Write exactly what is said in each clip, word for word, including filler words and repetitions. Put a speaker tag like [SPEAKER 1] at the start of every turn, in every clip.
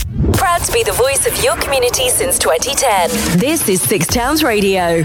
[SPEAKER 1] Proud to be the voice of your community since twenty ten. This is Six Towns Radio.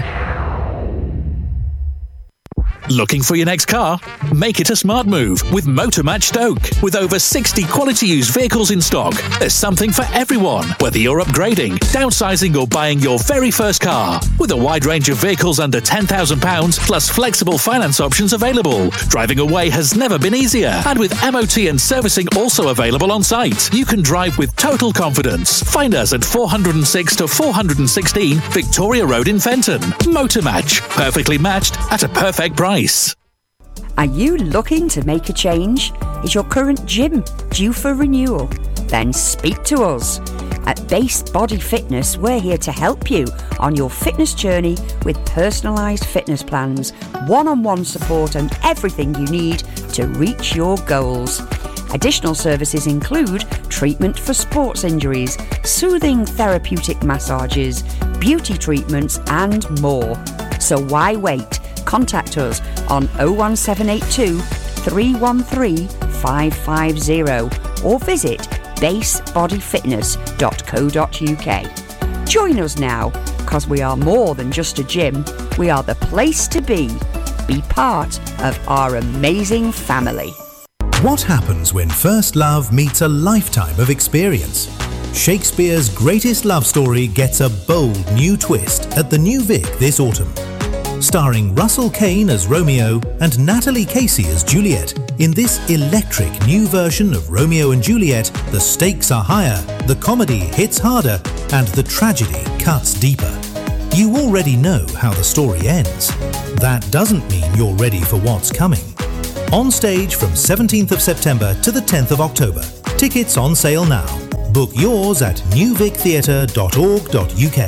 [SPEAKER 2] Looking for your next car? Make it a smart move with Motormatch Stoke. With over sixty quality used vehicles in stock, there's something for everyone, whether you're upgrading, downsizing or buying your very first car. With a wide range of vehicles under ten thousand pounds plus flexible finance options available, driving away has never been easier. And with M O T and servicing also available on site, you can drive with total confidence. Find us at four oh six to four sixteen Victoria Road in Fenton. Motormatch, perfectly matched at a perfect price.
[SPEAKER 3] Are you looking to make a change? Is your current gym due for renewal? Then speak to us. At Base Body Fitness, we're here to help you on your fitness journey with personalised fitness plans, one-on-one support and everything you need to reach your goals. Additional services include treatment for sports injuries, soothing therapeutic massages, beauty treatments and more. So why wait? Contact us on oh one seven eight two, three one three, five five zero or visit base body fitness dot co dot uk. Join us now, because we are more than just a gym. We are the place to be. Be part of our amazing family.
[SPEAKER 4] What happens when first love meets a lifetime of experience? Shakespeare's greatest love story gets a bold new twist at the New Vic this autumn. Starring Russell Kane as Romeo and Natalie Casey as Juliet, in this electric new version of Romeo and Juliet, the stakes are higher, the comedy hits harder, and the tragedy cuts deeper. You already know how the story ends. That doesn't mean you're ready for what's coming. On stage from seventeenth of September to the tenth of October. Tickets on sale now. Book yours at new vic theatre dot org dot uk.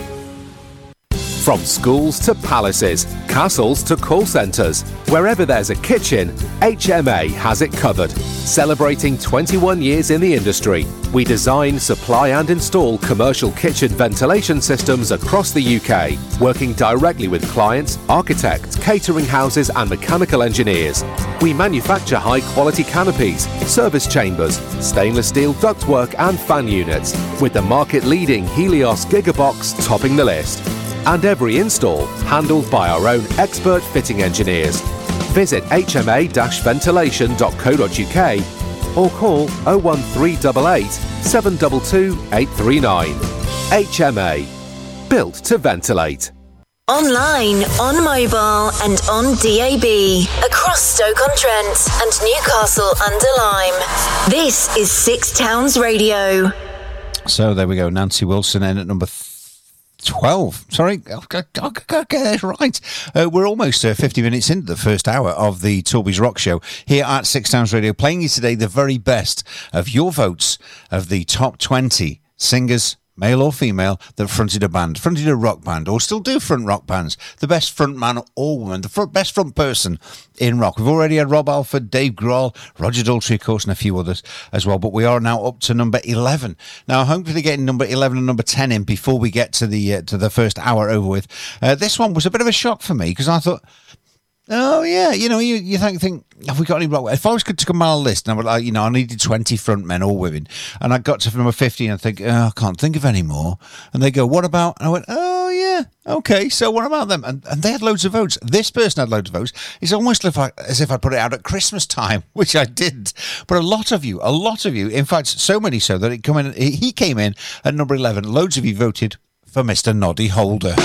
[SPEAKER 5] From schools to palaces, castles to call centres, wherever there's a kitchen, H M A has it covered. Celebrating twenty-one years in the industry, we design, supply and install commercial kitchen ventilation systems across the U K, working directly with clients, architects, catering houses and mechanical engineers. We manufacture high-quality canopies, service chambers, stainless steel ductwork and fan units, with the market-leading Helios Gigabox topping the list. And every install handled by our own expert fitting engineers. Visit h m a dash ventilation dot co dot uk or call oh one three eight eight, seven two two, eight three nine. H M A. Built to ventilate.
[SPEAKER 1] Online, on mobile and on D A B. Across Stoke-on-Trent and Newcastle under Lyme. This is Six Towns Radio.
[SPEAKER 6] So there we go. Nancy Wilson in at number th- twelve. Sorry, I've got to get it right. Uh, we're almost uh, fifty minutes into the first hour of the Torby's Rock Show here at Six Towns Radio, playing you today the very best of your votes of the top twenty singers, male or female, that fronted a band, fronted a rock band, or still do front rock bands. The best front man or woman, the front, best front person in rock. We've already had Rob Alford, Dave Grohl, Roger Daltrey, of course, and a few others as well. But we are now up to number eleven. Now, hopefully getting number eleven and number ten in before we get to the uh, to the first hour over with. Uh, this one was a bit of a shock for me because I thought, oh yeah, you know, you you think, think have we got any rock? If I was to compile a list, and I would, like, you know, I needed twenty front men or women, and I got to number fifteen, and I think, oh, I can't think of any more. And they go, what about? And I went, oh yeah, okay. So what about them? And and they had loads of votes. This person had loads of votes. It's almost like as if I put it out at Christmas time, which I didn't. But a lot of you, a lot of you, in fact, so many so that it come in. He came in at number eleven. Loads of you voted for Mister Noddy Holder.